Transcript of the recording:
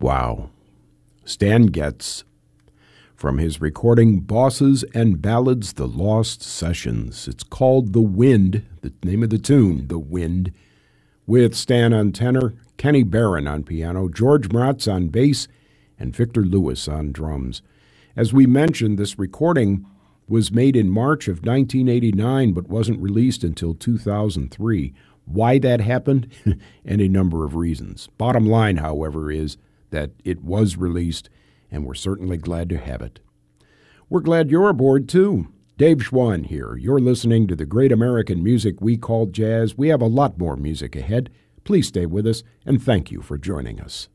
Wow. Stan Getz, from his recording Bosses and Ballads, The Lost Sessions. It's called The Wind, the name of the tune, The Wind, with Stan on tenor, Kenny Barron on piano, George Mratz on bass, and Victor Lewis on drums. As we mentioned, this recording was made in March of 1989 but wasn't released until 2003. Why that happened? Any number of reasons. Bottom line, however, is that it was released, and we're certainly glad to have it. We're glad you're aboard, too. Dave Schwann here. You're listening to the great American music we call jazz. We have a lot more music ahead. Please stay with us, and thank you for joining us.